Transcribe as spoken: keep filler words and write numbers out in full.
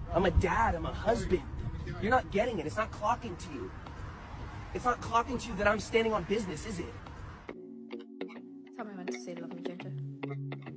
I'm a dad, I'm a husband. You're not getting it, it's not clocking to you. It's not clocking to you that I'm standing on business, is it? Tell me when to say love me, Ginger.